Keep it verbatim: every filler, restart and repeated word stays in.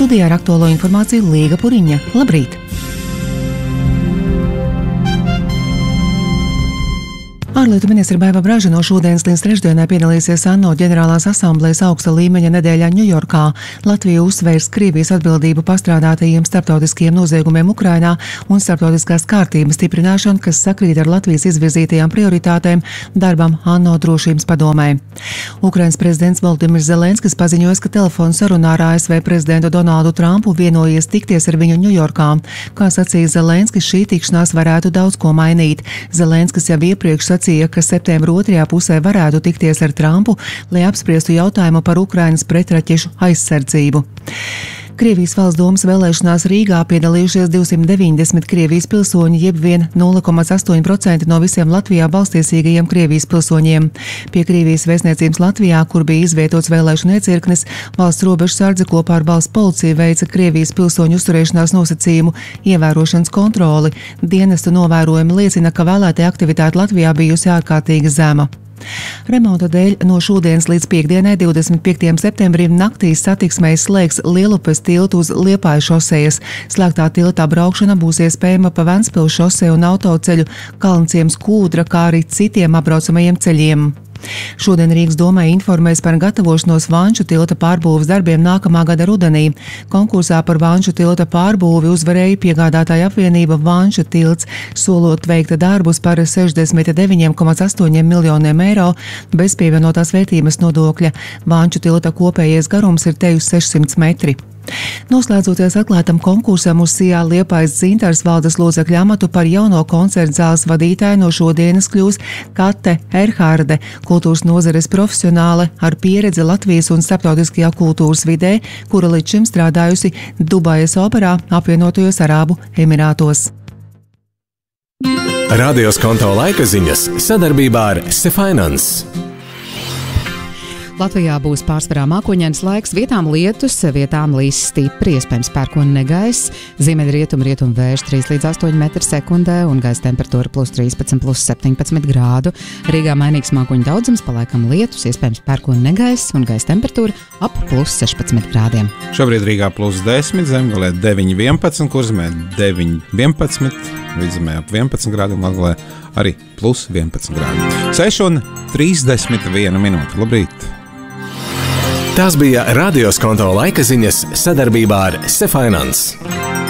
Studijā ar aktuālo informāciju Līga Puriņa. Labrīt! Ārlietu ministre Baiva Braža no šodienas līdz trešdienai piedalīsies ANO ģenerālās asamblējas augsta līmeņa nedēļā Ņujorkā. Latvija uzsvērs Krievijas atbildību pastrādātajiem starptautiskiem noziegumiem Ukrainā un starptautiskās kārtības stiprināšanu, kas sakrīt ar Latvijas izvirzītajām prioritātēm darbam ANO drošības padomē. Ukrainas prezidents Volodimirs Zelenskis paziņoja, ka telefonu sarunā ar A S V prezidentu Donaldu Trumpu vienojies tikties ar viņu Ņujorkā. Kā sacīja Zelenskis, šī tikšanās varētu daudz ko mainīt. Zelenskis jau iepriekš sacīja, ka septembra otrajā pusē varētu tikties ar Trumpu, lai apspriestu jautājumu par Ukrainas pretraķešu aizsardzību. Krievijas valsts domas vēlēšanās Rīgā piedalījušies divsimt deviņdesmit Krievijas pilsoņi, jeb vien nulle komats astoņi procenti no visiem Latvijā balstiesīgajiem Krievijas pilsoņiem. Pie Krievijas vēstniecības Latvijā, kur bija izvietots vēlēšanu iecirknis, valsts robežsardze kopā ar valsts policiju veica Krievijas pilsoņu uzturēšanās nosacījumu ievērošanas kontroli. Dienestu novērojumi liecina, ka vēlētāja aktivitāte Latvijā bijusi ārkārtīgi zema. Remonta dēļ no šodienas līdz piekdienai, divdesmit piektajam septembrim, naktīs satiksmei slēgs Lielupes tiltu uz Liepājas šosejas. Slēgtā tiltā braukšana būs iespējama pa Ventspils šoseju un autoceļu Kalnciems Kūdra, kā arī citiem apbraucamajiem ceļiem. Šodien Rīgas domē informēs par gatavošanos Vanču tilta pārbūves darbiem nākamā gada rudenī. Konkursā par Vanču tilta pārbūvi uzvarēja piegādātāja apvienība Vanču tilts, solot veikt darbus par sešdesmit deviņi komats astoņi miljoniem eiro bez pievienotās vērtības nodokļa. Vanču tilta kopējais garums ir tejus sešsimt metri. Noslēdzoties atklātam konkursam uz Sijā Liepājas dzintars valdes locekļa amatu par jauno koncertu zāles vadītāju no šodienas kļūs Kate Erhārde, kultūras nozares profesionāle ar pieredzi Latvijas un starptautiskajā kultūras vidē, kura līdz šim strādājusi Dubajas operā apvienotajos Arābu Emirātos. Radios konto laika ziņas sadarbībā ar Sefinance. Latvijā būs pārsvarā mākoņains laiks, vietām lietus, vietām līs stipri, iespējams pērkona negaiss, ziemeļrietumu rietumu vējš trīs līdz astoņi metri sekundē un gaisa temperatūra plus trīspadsmit, plus septiņpadsmit grādu. Rīgā mainīgs mākoņu daudzums, palaikam lietus, iespējams pērkona negaiss un gaisa temperatūra ap plus sešpadsmit grādiem. Šobrīd Rīgā plus desmit, Zemgalē deviņi vienpadsmit, Kurzemē deviņi vienpadsmit, Vidzemē ap vienpadsmit grādiem, Latgalē arī plus vienpadsmit grādi. seši un trīsdesmit viena minūte. Labrīt! Tās bija Radios konto laika ziņas sadarbībā ar Sefinance.